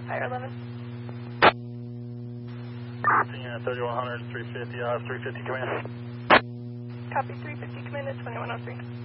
Fire 11. 3100, 350, 350 command. Copy 350, command at 2103.